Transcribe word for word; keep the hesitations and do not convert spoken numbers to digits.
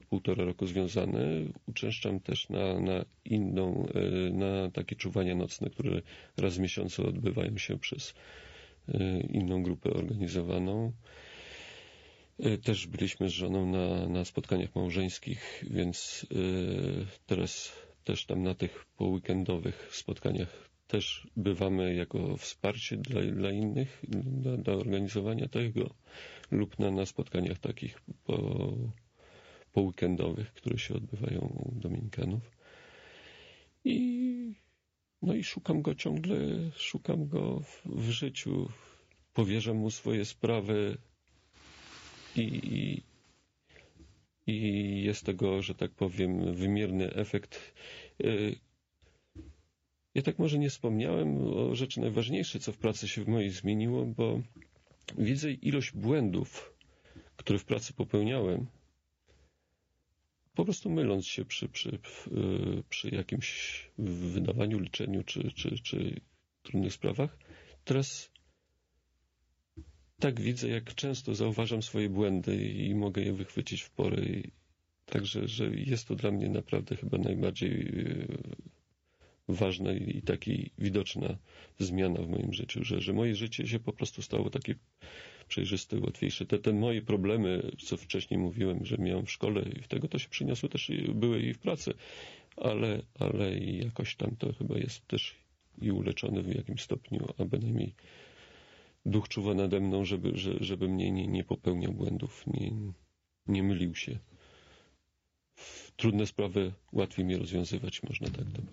półtora roku związany. Uczęszczam też na, na inną, na takie czuwania nocne, które raz w miesiącu odbywają się przez inną grupę organizowaną. Też byliśmy z żoną na, na spotkaniach małżeńskich, więc teraz też tam na tych poweekendowych spotkaniach też bywamy jako wsparcie dla, dla innych, dla, dla organizowania tego, lub na, na spotkaniach takich po, poweekendowych, które się odbywają u Dominikanów. I, no i szukam go ciągle, szukam go w, w życiu, powierzam mu swoje sprawy i, i, i jest tego, że tak powiem, wymierny efekt. Ja tak może nie wspomniałem o rzeczy najważniejszej, co w pracy się w mojej zmieniło, bo widzę ilość błędów, które w pracy popełniałem, po prostu myląc się przy, przy, przy jakimś wydawaniu, liczeniu czy, czy, czy trudnych sprawach. Teraz tak widzę, jak często zauważam swoje błędy i mogę je wychwycić w porę. Także, że jest to dla mnie naprawdę chyba najbardziej ważna i taki widoczna zmiana w moim życiu, że, że moje życie się po prostu stało takie przejrzyste, łatwiejsze. Te, te moje problemy, co wcześniej mówiłem, że miałem w szkole i w tego to się przyniosły też, były i w pracy, ale, ale jakoś tam to chyba jest też i uleczone w jakimś stopniu, a bynajmniej duch czuwa nade mną, żeby, żeby mnie nie, nie popełniał błędów, nie, nie mylił się. Trudne sprawy łatwiej mi rozwiązywać, można tak to powiedzieć.